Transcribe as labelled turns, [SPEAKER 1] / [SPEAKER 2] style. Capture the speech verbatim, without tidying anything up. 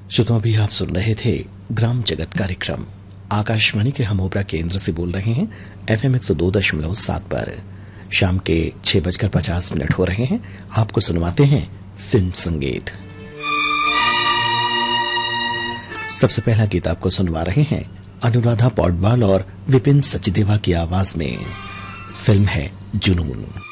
[SPEAKER 1] श्रोताओं, अभी आप सुन रहे थे ग्राम जगत कार्यक्रम। आकाशवाणी के हम ओपरा केंद्र से बोल रहे हैं एफएम एक सौ दो दशमलव सात पर। शाम के छह बजकर पचास मिनट हो रहे हैं। आपको सुनवाते हैं फिल्म संगीत। सबसे पहला गीत आपको सुनवा रहे हैं अनुराधा पौडवाल और विपिन सचदेवा की आवाज में। फिल्म है जुनून।